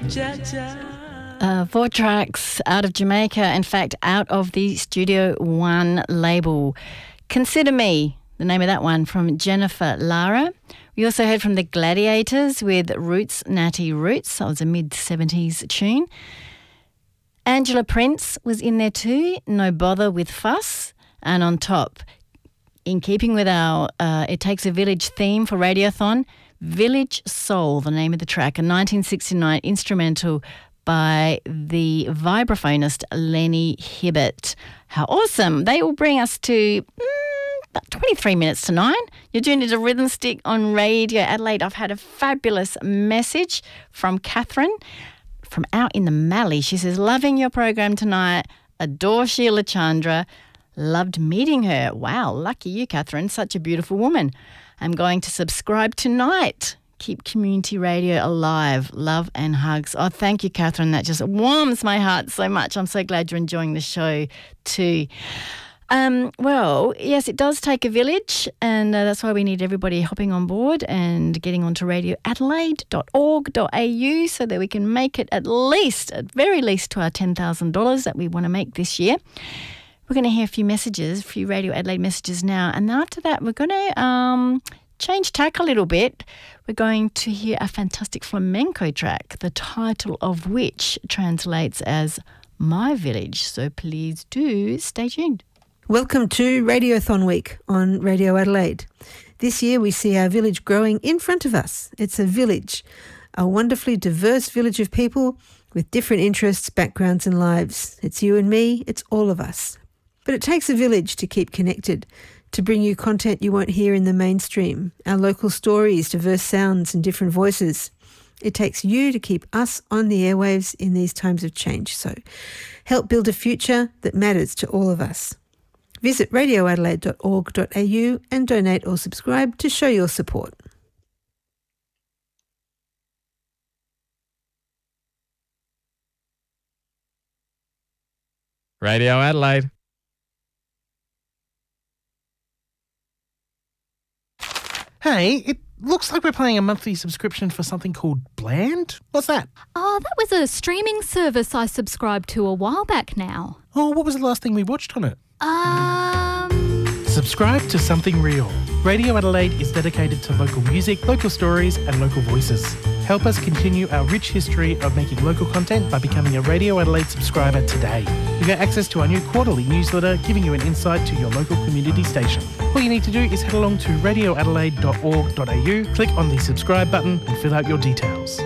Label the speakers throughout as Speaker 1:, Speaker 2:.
Speaker 1: Four tracks out of Jamaica, in fact, out of the Studio One label. Consider Me, the name of that one, from Jennifer Lara. We also heard from the Gladiators with Roots, Natty Roots. That was a mid-70s tune. Angela Prince was in there too, No Bother with Fuss. And on top, in keeping with our It Takes a Village theme for Radiothon, Village Soul, the name of the track, a 1969 instrumental by the vibraphonist Lenny Hibbert. How awesome. They will bring us to about 23 minutes to 9. You're tuned into Rhythm Stick on Radio Adelaide. I've had a fabulous message from Catherine from out in the Mallee. She says, loving your program tonight. Adore Sheila Chandra. Loved meeting her. Wow, lucky you, Catherine. Such a beautiful woman. I'm going to subscribe tonight. Keep community radio alive. Love and hugs. Oh, thank you, Catherine. That just warms my heart so much. I'm so glad you're enjoying the show too. Well, yes, it does take a village, and that's why we need everybody hopping on board and getting onto radioadelaide.org.au so that we can make it at very least, to our $10,000 that we want to make this year. We're going to hear a few Radio Adelaide messages now, and after that we're going to change tack a little bit. We're going to hear a fantastic flamenco track, the title of which translates as My Village. So please do stay tuned.
Speaker 2: Welcome to Radiothon Week on Radio Adelaide. This year we see our village growing in front of us. It's a village, a wonderfully diverse village of people with different interests, backgrounds and lives. It's you and me, it's all of us. But it takes a village to keep connected, to bring you content you won't hear in the mainstream, our local stories, diverse sounds and different voices. It takes you to keep us on the airwaves in these times of change. So help build a future that matters to all of us. Visit radioadelaide.org.au and donate or subscribe to show your support.
Speaker 3: Radio Adelaide.
Speaker 4: Hey, it looks like we're paying a monthly subscription for something called Bland. What's that?
Speaker 5: Oh, that was a streaming service I subscribed to a while back now.
Speaker 4: Oh, what was the last thing we watched on it? Subscribe to Something Real. Radio Adelaide is dedicated to local music, local stories and local voices. Help us continue our rich history of making local content by becoming a Radio Adelaide subscriber today. You get access to our new quarterly newsletter giving you an insight to your local community station. All you need to do is head along to radioadelaide.org.au, click on the subscribe button and fill out your details.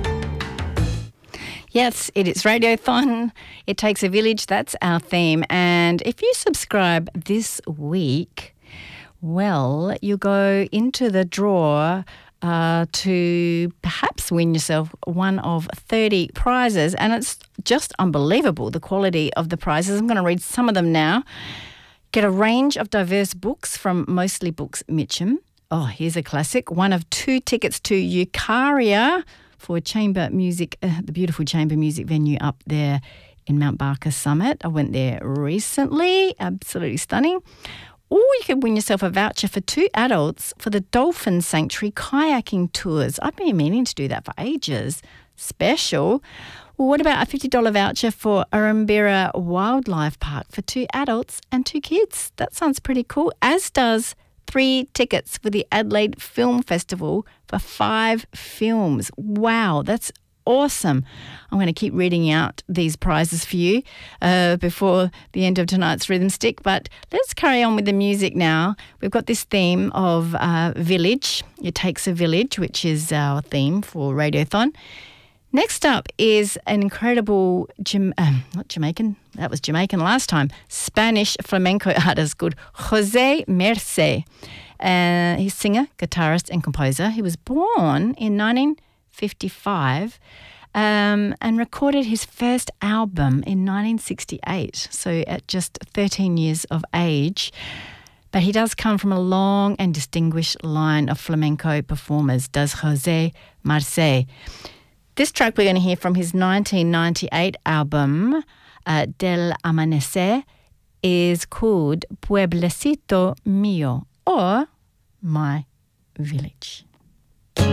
Speaker 1: Yes, it is Radiothon. It takes a village. That's our theme. And if you subscribe this week, well, you go into the draw to perhaps win yourself one of 30 prizes. And it's just unbelievable, the quality of the prizes. I'm going to read some of them now. Get a range of diverse books from Mostly Books Mitcham. Oh, here's a classic. One of 2 tickets to Eucharia for chamber music, the beautiful chamber music venue up there in Mount Barker Summit. I went there recently. Absolutely stunning. Or you could win yourself a voucher for 2 adults for the Dolphin Sanctuary kayaking tours. I've been meaning to do that for ages. Special. Well, what about a $50 voucher for Arambira Wildlife Park for 2 adults and 2 kids? That sounds pretty cool, as does 3 tickets for the Adelaide Film Festival for 5 films. Wow, that's awesome. I'm going to keep reading out these prizes for you before the end of tonight's Rhythm Stick, but let's carry on with the music now. We've got this theme of village. It takes a village, which is our theme for Radiothon. Next up is an incredible, not Jamaican, that was Jamaican last time, Spanish flamenco artist called Jose Merce. He's singer, guitarist and composer. He was born in 1955 and recorded his first album in 1968, so at just 13 years of age. But he does come from a long and distinguished line of flamenco performers, does Jose Merce. This track we're going to hear from his 1998 album, Del Amanecer, is called Pueblecito Mío, or My Village.